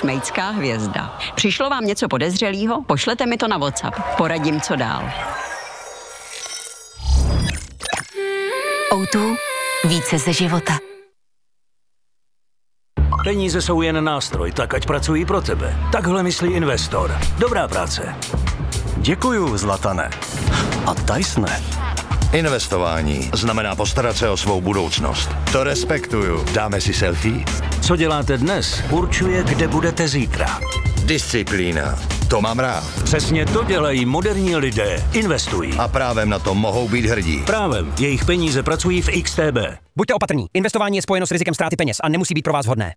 šmejdská hvězda. Přišlo vám něco podezřelého? Pošlete mi to na WhatsApp. Poradím, co dál. O2. Více ze života. Peníze jsou jen nástroj, tak ať pracují pro tebe. Takhle myslí investor. Dobrá práce. Děkuju, Zlatane. A Tysone. Investování znamená postarat se o svou budoucnost. To respektuju. Dáme si selfie? Co děláte dnes, určuje, kde budete zítra. Disciplína. To mám rád. Přesně to dělají moderní lidé. Investují. A právem na to mohou být hrdí. Právem. Jejich peníze pracují v XTB. Buďte opatrní. Investování je spojeno s rizikem ztráty peněz a nemusí být pro vás vhodné.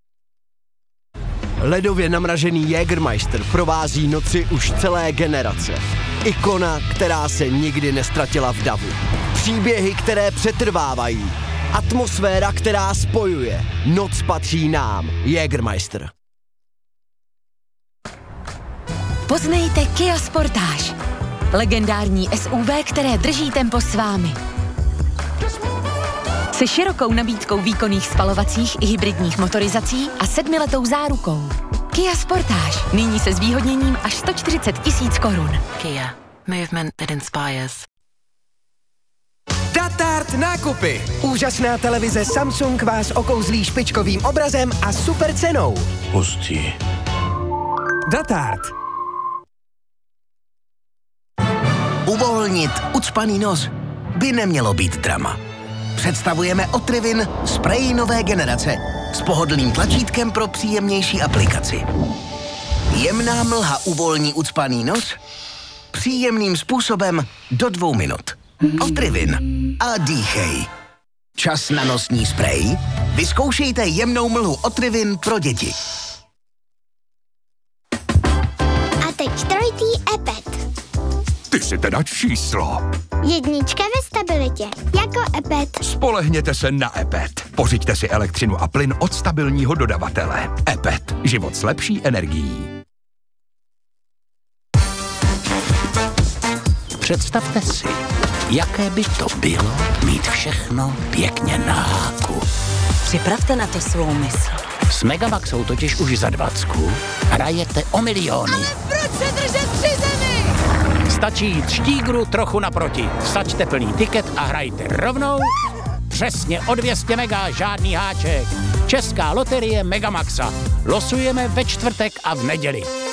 Ledově namražený Jägermeister provází noci už celé generace. Ikona, která se nikdy nestratila v davu. Příběhy, které přetrvávají. Atmosféra, která spojuje. Noc patří nám. Jägermeister. Poznejte Kia Sportage. Legendární SUV, které drží tempo s vámi. Se širokou nabídkou výkonných spalovacích i hybridních motorizací a 7letou zárukou. Kia Sportage. Nyní se zvýhodněním až 140 000 korun. Kia. Movement that inspires. Datart nákupy. Úžasná televize Samsung vás okouzlí špičkovým obrazem a super cenou. Hustý. Datart. Uvolnit ucpaný nos by nemělo být drama. Představujeme Otrivin sprej nové generace s pohodlným tlačítkem pro příjemnější aplikaci. Jemná mlha uvolní ucpaný nos příjemným způsobem do 2 minut. Otrivin a dýchej. Čas na nosní sprej? Vyzkoušejte jemnou mlhu Otrivin pro děti. A teď 3. Epet. Ty si teda číslo. 1 ve stabilitě, jako Epet. Spolehněte se na Epet. Pořiďte si elektřinu a plyn od stabilního dodavatele. Epet. Život s lepší energií. Představte si, jaké by to bylo mít všechno pěkně na háku. Připravte na to svou mysl. S Megamaxou totiž už za 20 hrajete o miliony. Ale proč se držet při zemi? Stačí jít štígru trochu naproti. Vsaďte plný tiket a hrajte rovnou přesně o 200 mega, žádný háček. Česká loterie Megamaxa. Losujeme ve čtvrtek a v neděli.